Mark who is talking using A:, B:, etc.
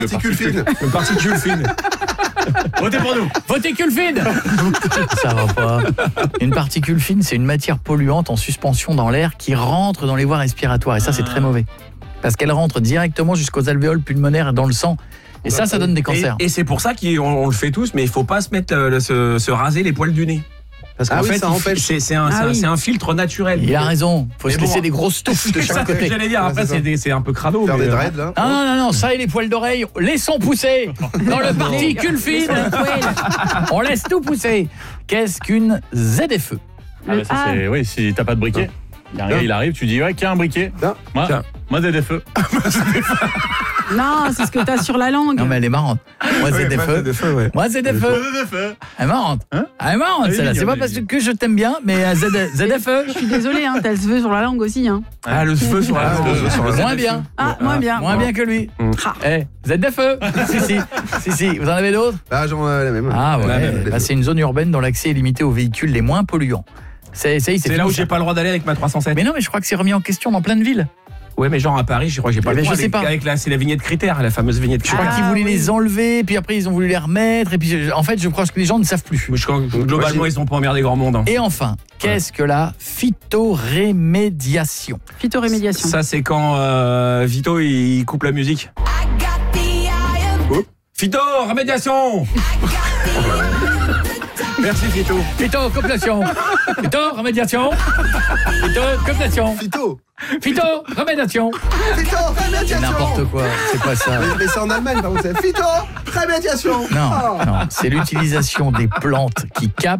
A: Particule fine.
B: Une particule fine. Votez pour nous.
C: Particule fine. Ça va pas. Une particule fine, c'est une matière polluante en suspension dans l'air qui rentre dans les voies respiratoires. Et ça, c'est très mauvais. Parce qu'elle rentre directement jusqu'aux alvéoles pulmonaires et dans le sang. Et ça donne des cancers.
B: Et c'est pour ça qu'on le fait tous, mais il faut pas se mettre se raser les poils du nez. Parce qu'en fait,
A: ça empêche.
B: C'est un filtre naturel.
C: Il a raison. Faut se laisser des grosses touffes de chaque côté.
B: J'allais dire, après, c'est un peu crado.
A: Faire des dreads, là.
C: Non, ça et les poils d'oreille, laissons pousser. Dans le particule fine, on laisse tout pousser. Qu'est-ce qu'une ZFE?
D: Oui, si t'as pas de briquet. Il y a un gars, il arrive, tu dis, ouais, qui a un briquet? Moi, ZFE.
E: Non, c'est ce que t'as sur la langue.
C: Non, mais elle est marrante. Moi, ZFE.
B: Ouais.
C: Moi, ZFE. Elle est marrante. Elle est marrante, celle-là. C'est pas parce que je t'aime bien, mais ZFE.
E: Je suis désolée, hein, t'as le feu sur la langue aussi. Hein.
B: Ah, le feu sur la langue.
C: Moins bien.
E: Moins bien.
C: Moins bien que lui. ZFE. Si. Vous en avez d'autres?
A: J'en ai la même.
C: Ah ouais. C'est une zone urbaine dont l'accès est limité aux véhicules les moins polluants. C'est
B: là où j'ai pas le droit d'aller avec ma 307.
C: Mais non, mais je crois que c'est remis en question dans plein de villes.
B: Ouais, mais genre à Paris, je crois que j'ai pas le droit.
C: Je sais pas.
B: C'est la vignette critère, la fameuse vignette
C: Je
B: critère.
C: crois qu'ils voulaient les enlever, puis après ils ont voulu les remettre, et puis en fait je crois que les gens ne savent plus.
B: Globalement, ils ont pas emmerdé grand monde. Hein.
C: Et enfin, qu'est-ce que la phytorémédiation?
E: Phytorémédiation.
B: Ça, c'est quand Vito il coupe la musique. Phytorémédiation. Merci Fito.
C: Phytorémédiation. Phytorémédiation. Phytorémédiation. Phytorémédiation.
A: Phytorémédiation.
C: N'importe quoi, c'est pas ça.
A: Mais c'est en Allemagne, par contre, c'est phytorémédiation.
C: Non, c'est l'utilisation des plantes qui captent